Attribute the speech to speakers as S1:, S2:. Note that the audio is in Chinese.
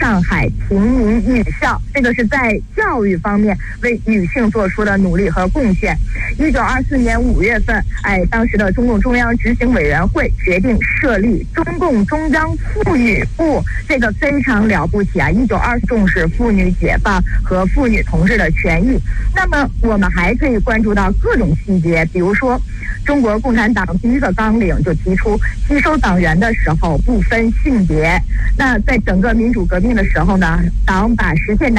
S1: 上海平民女校，这个是在教育方面为女性做出的努力和贡献。1924年5月份，当时的中共中央执行委员会决定设立中共中央妇女部，这个非常了不起啊！1920重视妇女解放和妇女同志的权益。那么我们还可以关注到各种细节，比如说中国共产党第一个纲领就提出吸收党员的时候不分性别。那在整个民主革命的时候呢，党把实现